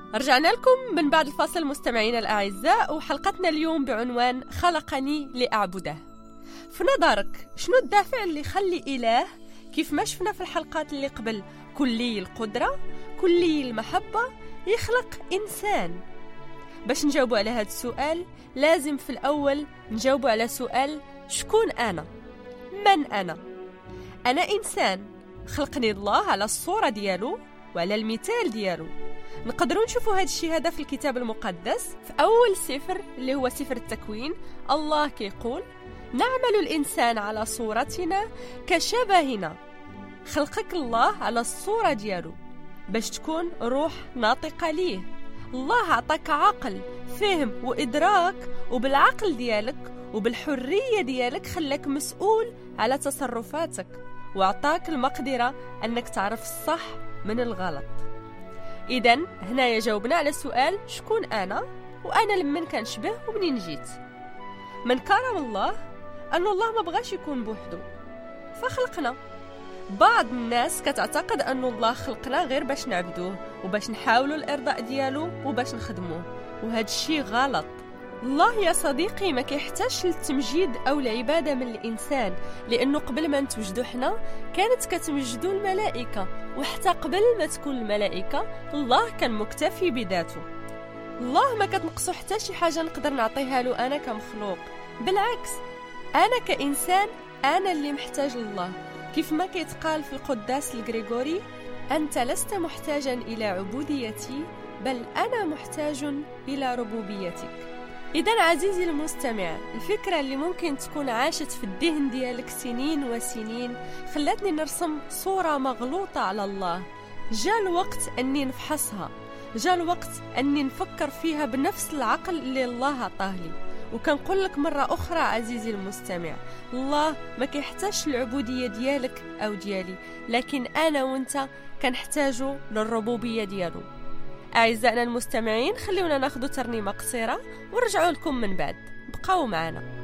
رجعنا لكم من بعد الفاصل مستمعينا الأعزاء، وحلقتنا اليوم بعنوان خلقني لأعبده. في نظرك شنو الدافع اللي يخلي إله كيف ما شفنا في الحلقات اللي قبل كلي القدرة كلي المحبة يخلق إنسان؟ باش نجاوبوا على هذا السؤال لازم في الأول نجاوبوا على سؤال: شكون أنا؟ من أنا؟ أنا إنسان خلقني الله على الصورة ديالو وعلى المثال ديالو. نقدروا نشوفوا هذا الشيء هذا في الكتاب المقدس في أول سفر اللي هو سفر التكوين. الله كيقول: نعمل الإنسان على صورتنا كشبهنا. خلقك الله على الصورة ديالو باش تكون روح ناطقة ليه. الله عطاك عقل، فهم وإدراك، وبالعقل ديالك وبالحرية ديالك خلاك مسؤول على تصرفاتك، وعطاك المقدرة أنك تعرف الصح من الغلط. إذن هنا جاوبنا على السؤال: شكون أنا؟ وأنا لمن كنشبه ومنين جيت؟ من كرم الله أن الله ما بغاش يكون بوحده فخلقنا. بعض الناس كتعتقد أن الله خلقنا غير باش نعبدوه وباش نحاولوا الإرضاء ديالو وباش نخدموه، وهذا الشيء غلط. الله يا صديقي ما كيحتاجش للتمجيد أو العبادة من الإنسان، لأنه قبل ما نتوجدوا حنا كانت كتمجدوا الملائكة، وحتى قبل ما تكون الملائكة الله كان مكتفي بذاته. الله ما كتنقصوا حتى شي حاجة نقدر نعطيها له أنا كمخلوق، بالعكس أنا كإنسان أنا اللي محتاج لله. كيف ما كيتقال في القداس الغريغوري: أنت لست محتاجا إلى عبوديتي بل أنا محتاج إلى ربوبيتك. إذن عزيزي المستمع، الفكرة اللي ممكن تكون عاشت في الذهن ديالك سنين وسنين خلتني نرسم صورة مغلوطة على الله. جاء الوقت أني نفحصها، جاء الوقت أني نفكر فيها بنفس العقل اللي الله عطاه لي. وكنقول لك مرة أخرى عزيزي المستمع، الله ما كيحتاجش العبودية ديالك أو ديالي، لكن أنا وانت كنحتاجوا للربوبية ديالو. أعزائنا المستمعين، خلونا ناخذ ترنيمة قصيرة ونرجعوا لكم من بعد. بقاو معنا.